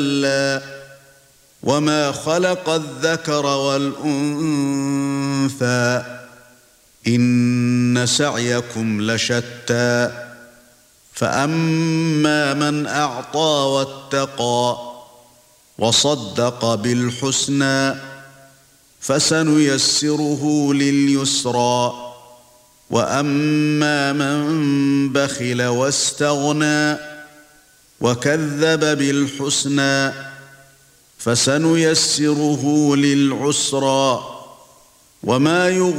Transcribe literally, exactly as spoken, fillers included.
وما خلق الذكر والأنثى إن سعيكم لشتى فأما من أعطى واتقى وصدق بالحسنى فسنيسره لليسرى وأما من بخل واستغنى وكذب بالحسنى فسنيسره للعسرى وما يغني